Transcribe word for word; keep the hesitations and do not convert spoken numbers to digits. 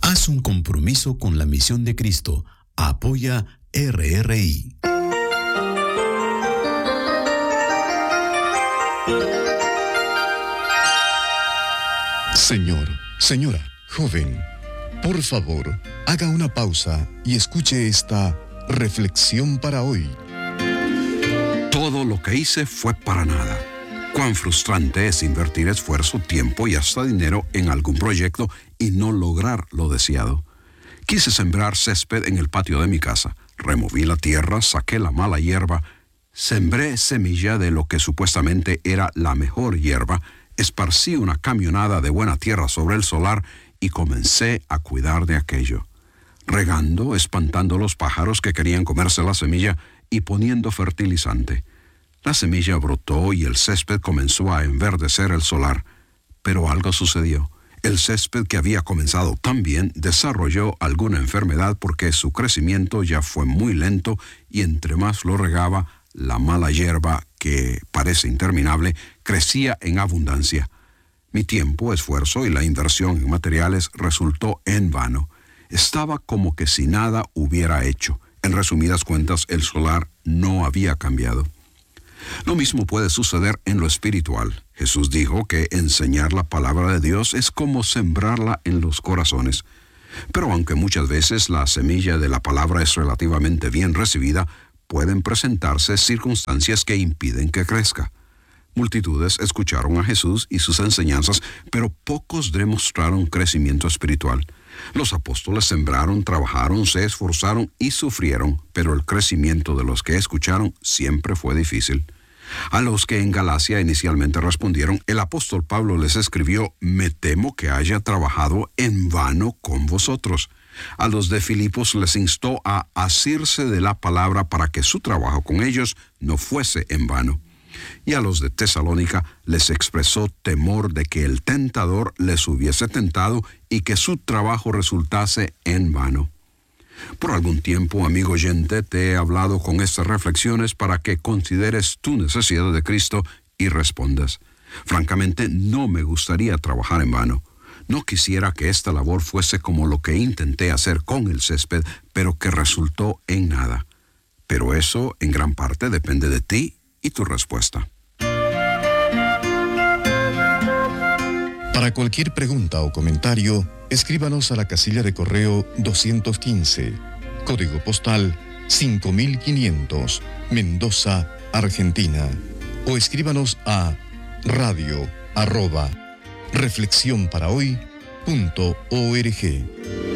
Haz un compromiso con la misión de Cristo. Apoya R R I. Señor, señora, joven, por favor, haga una pausa y escuche esta reflexión para hoy. Todo lo que hice fue para nada. Cuán frustrante es invertir esfuerzo, tiempo y hasta dinero en algún proyecto y no lograr lo deseado. Quise sembrar césped en el patio de mi casa. Removí la tierra, saqué la mala hierba, sembré semilla de lo que supuestamente era la mejor hierba, esparcí una camionada de buena tierra sobre el solar y comencé a cuidar de aquello. Regando, espantando los pájaros que querían comerse la semilla y poniendo fertilizante. La semilla brotó y el césped comenzó a enverdecer el solar. Pero algo sucedió. El césped que había comenzado tan bien desarrolló alguna enfermedad porque su crecimiento ya fue muy lento y entre más lo regaba, la mala hierba, que parece interminable, crecía en abundancia. Mi tiempo, esfuerzo y la inversión en materiales resultó en vano. Estaba como que si nada hubiera hecho. En resumidas cuentas, el solar no había cambiado. Lo mismo puede suceder en lo espiritual. Jesús dijo que enseñar la palabra de Dios es como sembrarla en los corazones. Pero aunque muchas veces la semilla de la palabra es relativamente bien recibida, pueden presentarse circunstancias que impiden que crezca. Multitudes escucharon a Jesús y sus enseñanzas, pero pocos demostraron crecimiento espiritual. Los apóstoles sembraron, trabajaron, se esforzaron y sufrieron, pero el crecimiento de los que escucharon siempre fue difícil. A los que en Galacia inicialmente respondieron, el apóstol Pablo les escribió: «Me temo que haya trabajado en vano con vosotros». A los de Filipos les instó a asirse de la palabra para que su trabajo con ellos no fuese en vano. Y a los de Tesalónica les expresó temor de que el tentador les hubiese tentado y que su trabajo resultase en vano. Por algún tiempo, amigo oyente, te he hablado con estas reflexiones para que consideres tu necesidad de Cristo y respondas. Francamente, no me gustaría trabajar en vano. No quisiera que esta labor fuese como lo que intenté hacer con el césped, pero que resultó en nada. Pero eso, en gran parte, depende de ti y tu respuesta. Para cualquier pregunta o comentario, escríbanos a la casilla de correo doscientos quince, código postal cinco mil quinientos, Mendoza, Argentina. O escríbanos a radio arroba reflexión para hoy punto org.